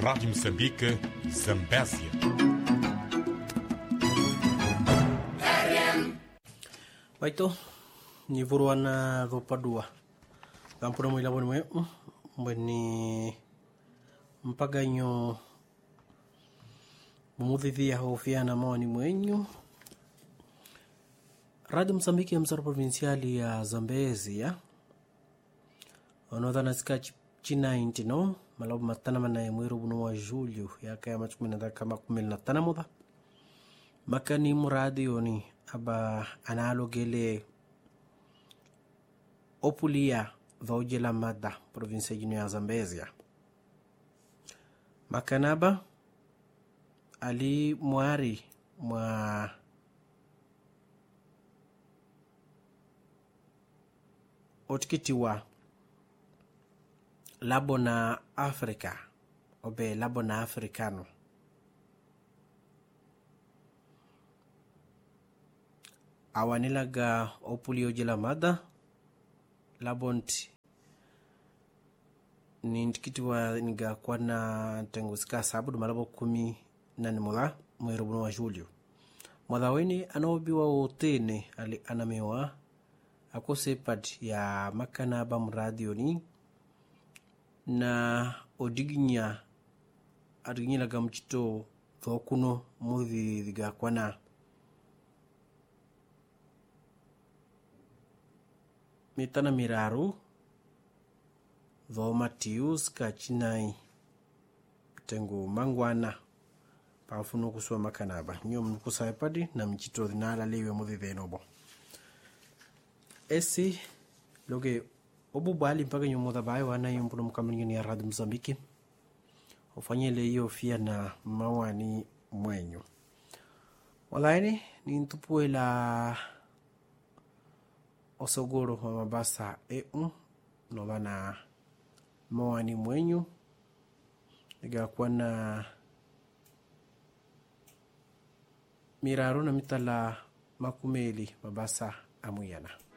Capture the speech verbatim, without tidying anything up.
Rádio Moçambique, Zambésia. Baito, ni vuruana vopadua. Kampuna mwila wani mwe, mwani mpaganyo mumudhidhia hofiana mawani mwenyu. Radio Msambiki ya msara provinciali ya Zambezia. Onodha nasika china intino, malabu matana mana ya mwiru bunu wa Julio, ya kaya machukumina kama kumili na tana muda. Makani muradi yoni, aba analogele Opulia vaujela mada provinsia jinu ya Zambezia. Makanaba ali mwari mwa otkitiwa labo na Afrika obe labo na Afrikano awanilaga Opulio jela mada labonti ni ntikitiwa niga kwa na tengusika sabudu malabo kumi na nimula mwerubuno wa Julio. Mwadhaweni anaobiwa utene ali anamewa akose pati ya Makanaba mradioni na odiginya adiginya laga mchito vokuno mudhi diga kwa na mitana miraru vo Matius kachinai tengu mangwana pafuno kuswa Makanaba nyo mnukusa padi na mchito dinala lewe mudhi dhenobo esi loge obu bali mpaka nyomoda bayo wana yompuno mkamilingini ya Radio Msambiki ufanyele hiyo fia na mawani mwenyu walaini ni ntupuwe la osogoro wa mabasa eu novana mawani mwenyu niga kwa na miraru na mitala makumeli mabasa amuyana.